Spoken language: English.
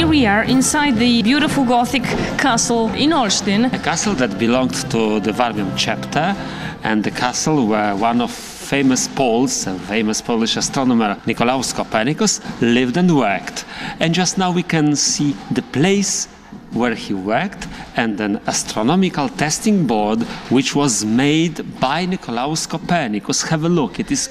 here we are inside the beautiful Gothic castle in Olsztyn. A castle that belonged to the Warmian chapter, and the castle where one of famous Poles, a famous Polish astronomer Nicolaus Copernicus, lived and worked. And just now we can see the place where he worked and an astronomical testing board which was made by Nicolaus Copernicus. Have a look, it is